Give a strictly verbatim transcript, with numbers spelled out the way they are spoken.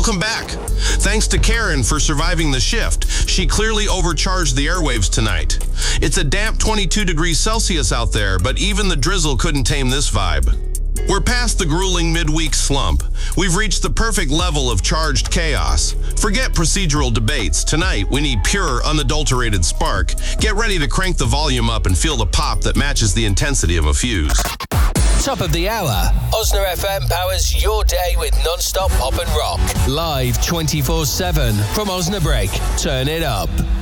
Welcome back. Thanks to Karen for surviving the shift. She clearly overcharged the airwaves tonight. It's a damp twenty-two degrees Celsius out there, but even the drizzle couldn't tame this vibe. We're past the grueling midweek slump. We've reached the perfect level of charged chaos. Forget procedural debates. Tonight, we need pure, unadulterated spark. Get ready to crank the volume up and feel the pop that matches the intensity of a fuse. Top of the hour. Osna F M powers your day with non-stop pop and rock. Live twenty-four seven from Osnabrück. Turn it up.